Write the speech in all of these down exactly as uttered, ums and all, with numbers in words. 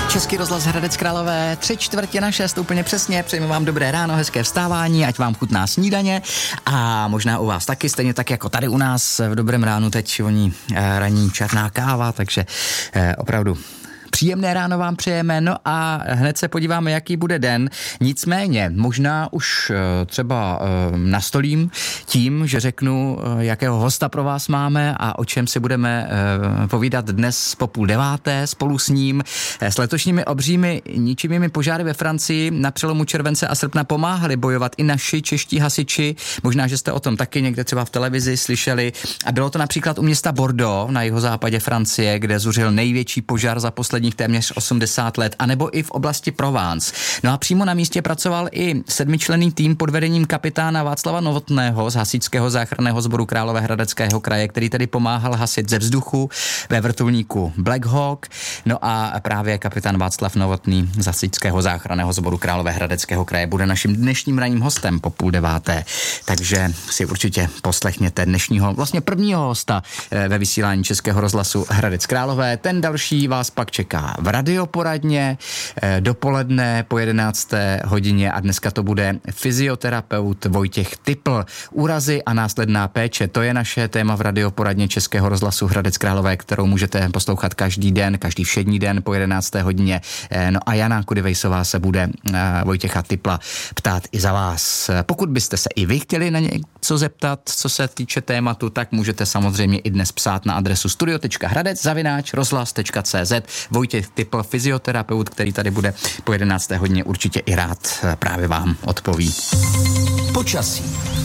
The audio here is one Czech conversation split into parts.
Český rozhlas Hradec Králové, tři čtvrtě na šest, úplně přesně. Přejeme vám dobré ráno, hezké vstávání, ať vám chutná snídaně a možná u vás taky, stejně tak jako tady u nás v dobrém ránu teď voní eh, ranní černá káva, takže eh, opravdu příjemné ráno vám přejeme, no a hned se podíváme, jaký bude den. Nicméně, možná už třeba nastolím tím, že řeknu, jakého hosta pro vás máme a o čem si budeme povídat dnes po půl deváté spolu s ním. S letošními obřími ničivými požáry ve Francii na přelomu července a srpna pomáhali bojovat i naši čeští hasiči. Možná, že jste o tom taky někde třeba v televizi slyšeli. A bylo to například u města Bordeaux na jihozápadě Francie, kde zuřil největší požár za posledních téměř osmdesát let, anebo i v oblasti Provence. No a přímo na místě pracoval i sedmičlenný tým pod vedením kapitána Václava Novotného z hasičského záchranného sboru Královéhradeckého kraje, který tedy pomáhal hasit ze vzduchu ve vrtulníku Black Hawk. No a právě kapitán Václav Novotný z hasičského záchranného sboru Královéhradeckého kraje bude naším dnešním ranním hostem po půl deváté. Takže si určitě poslechněte dnešního, vlastně prvního hosta ve vysílání Českého rozhlasu Hradec Králové. Ten další vás pak čeká v radioporadně dopoledne po jedenácté hodině a dneska to bude fyzioterapeut Vojtěch Typl. Úrazy a následná péče, to je naše téma v radioporadně Českého rozhlasu Hradec Králové, kterou můžete poslouchat každý den, každý všední den po jedenácté hodině. No a Jana Kudivejsová se bude Vojtěcha Typla ptát i za vás. Pokud byste se i vy chtěli na něco zeptat, co se týče tématu, tak můžete samozřejmě i dnes psát na adresu studio tečka hradec zavináč rozhlas tečka cé zet. Vojtěch Typl, fyzioterapeut, který tady bude po jedenácté hodině, určitě i rád právě vám odpoví. Počasí.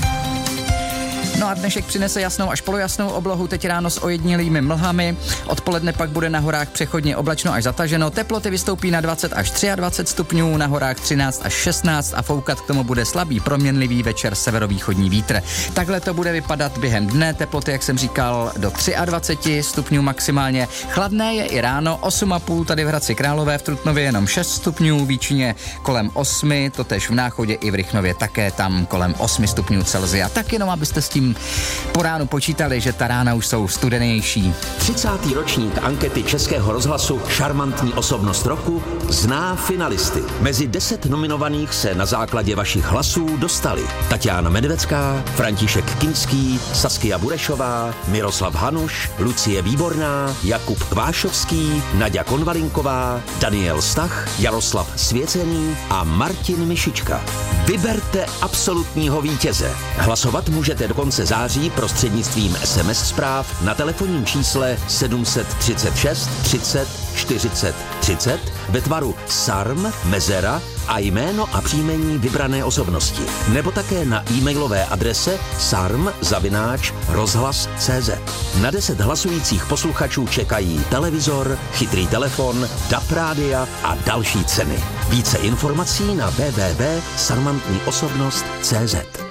No a dnešek přinese jasnou až polojasnou oblohu, teď ráno s ojednělými mlhami, odpoledne pak bude na horách přechodně oblačno až zataženo, teploty vystoupí na dvacet až dvacet tři stupňů, na horách třináct až šestnáct a foukat k tomu bude slabý proměnlivý večer severovýchodní vítr. Takhle to bude vypadat během dne, teploty, jak jsem říkal, do dvacet tři stupňů maximálně. Chladné je i ráno, osm a půl tady v Hradci Králové, v Trutnově jenom šest stupňů, v Jíčíně kolem osmi, totéž v Náchodě i v Rychnově také tam kolem osmi stupňů Celsia. Tak jenom abyste s tím po ránu počítali, že ta rána už jsou studenější. třicátý ročník ankety Českého rozhlasu Šarmantní osobnost roku zná finalisty. Mezi deset nominovaných se na základě vašich hlasů dostali Tatiana Medvecká, František Kinský, Saskia Burešová, Miroslav Hanuš, Lucie Výborná, Jakub Kvášovský, Naďa Konvalinková, Daniel Stach, Jaroslav Svěcený a Martin Mišička. Vyberte absolutního vítěze. Hlasovat můžete do konce září prostřednictvím es em es zpráv na telefonním čísle sedm set třicet šest třicet čtyřicet třicet ve tvaru sarm, mezera a jméno a příjmení vybrané osobnosti. Nebo také na e-mailové adrese sarm zavináč rozhlas tečka cé zet. Na deset hlasujících posluchačů čekají televizor, chytrý telefon, D A B rádia a další ceny. Více informací na w w w tečka sarmantní osobnost tečka cé zet.